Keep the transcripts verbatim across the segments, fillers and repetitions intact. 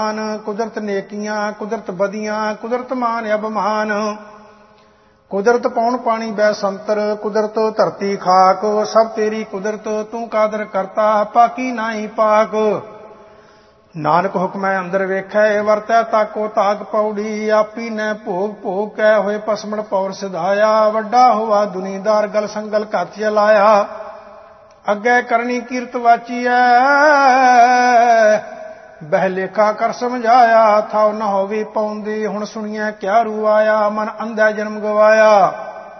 ਕੁਦਰਤ ਨੇਕੀਆਂ, ਕੁਦਰਤ ਬਦੀਆਂ, ਕੁਦਰਤ ਮਾਨ ਅਭਿਮਾਨ। ਕੁਦਰਤ ਪੌਣ ਪਾਣੀ ਬੈ ਸੰਤਰ, ਕੁਦਰਤ ਧਰਤੀ ਖਾਕ। ਸਭ ਤੇਰੀ ਕੁਦਰਤ ਤੂੰ ਕਾਦਰ ਕਰਤਾ, ਪਾਕੀ ਨਾਹੀ ਪਾਕ। ਨਾਨਕ ਹੁਕਮੈ ਅੰਦਰ ਵੇਖੈ, ਵਰਤੈ ਤਾਕੋ ਤਾਕ ਪੌੜੀ। ਆਪੀ ਨੈ ਭੋਗ ਭੋਗ ਕੈ, ਹੋਏ ਪਸਮਣ ਪੌਰ ਸਿਧਾਇਆ। ਵੱਡਾ ਹੋਵਾ ਦੁਨੀਦਾਰ, ਗਲ ਸੰਗਲ ਘਤ ਚਲਾਇਆ। ਅੱਗੇ ਕਰਨੀ ਕੀਰਤ ਵਾਚੀਐ, ਬਹਿ ਲੇਖਾ ਕਰ ਸਮਝਾਇਆ। ਥਾਉ ਨ ਹੋਵੇ ਪਾਉਂਦੀ, ਹੁਣ ਸੁਣੀਐ ਕਿਆ ਰੂ ਆਇਆ। ਮਨ ਅੰਧਾ ਜਨਮ ਗਵਾਇਆ।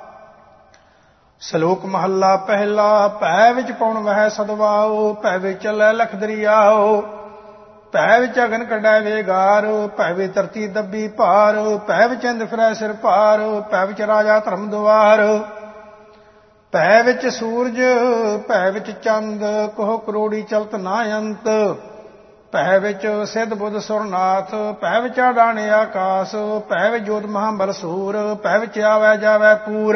ਸ਼ਲੋਕ ਮਹੱਲਾ ਪਹਿਲਾ। ਭੈ ਵਿੱਚ ਪਉਣ ਵਹਿ ਸਦਵਾਓ, ਭੈ ਵਿੱਚ ਚੱਲੈ ਲਖ ਦਰਿਆਓ। ਭੈ ਵਿੱਚ ਅਗਨ ਕੱਢੈ ਵੇਗਾਰ, ਭੈ ਵਿੱਚ ਧਰਤੀ ਦੱਬੀ ਭਾਰ। ਭੈ ਵਿੱਚ ਇੰਦ ਫਿਰੈ ਸਿਰ ਭਾਰ, ਭੈ ਵਿੱਚ ਰਾਜਾ ਧਰਮ ਦੁਆਰ। ਭੈ ਵਿੱਚ ਸੂਰਜ, ਭੈ ਵਿੱਚ ਚੰਦ, ਕੋਹ ਕਰੋੜੀ ਚਲਤ ਨਾ ਅੰਤ। ਭੈ ਵਿੱਚ ਸਿੱਧ ਬੁੱਧ ਸੁਰਨਾਥ, ਭੈ ਵਿੱਚ ਆਡਾਣੇ ਆਕਾਸ। ਭੈ ਵਿੱਚ ਜੋਤ ਮਹਾਂਬਲ ਸੂਰ, ਭੈ ਵਿੱਚ ਆਵੈ ਜਾਵੈ ਪੂਰ।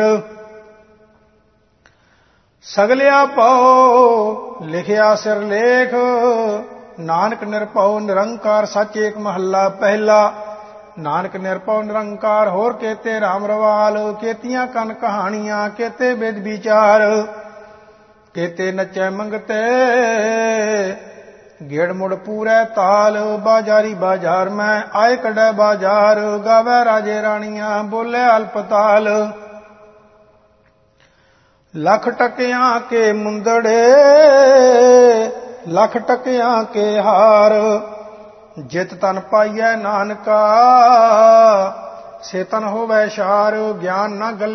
ਸਗਲਿਆ ਭਉ ਲਿਖਿਆ ਸਿਰ ਲੇਖ, ਨਾਨਕ ਨਿਰਭਉ ਨਿਰੰਕਾਰ ਸੱਚ ਏਕ ਮਹੱਲਾ ਪਹਿਲਾ। ਨਾਨਕ ਨਿਰਭਉ ਨਿਰੰਕਾਰ ਹੋਰ ਕੇਤੇ ਰਾਮ ਰਵਾਲ। ਕੇਤੀਆਂ ਕਨ ਕਹਾਣੀਆਂ, ਕੇਤੇ ਬਿਦ ਵਿਚਾਰ। ਕੇਤੇ ਨਚੈ ਮੰਗਤੇ, ਗੇੜ ਮੁੜ ਪੂਰੈ ਤਾਲ। ਬਾਜ਼ਾਰੀ ਬਾਜ਼ਾਰ ਮੈਂ ਆਏ ਕੱਢੈ ਬਾਜ਼ਾਰ। ਗਾਵੈ ਰਾਜੇ ਰਾਣੀਆਂ, ਬੋਲੇ ਅਲਪਤਾਲ। ਲੱਖ ਟਕਿਆਂ ਕੇ ਮੁੰਦੜੇ, ਲੱਖ ਟਕਿਆਂ ਕੇ ਹਾਰ। ਜਿਤ ਤਨ ਪਾਈਐ ਨਾਨਕਾ, ਸੇ ਤਨ ਹੋਵੈ ਸ਼ਾਰ। ਗਿਆਨ ਨਾ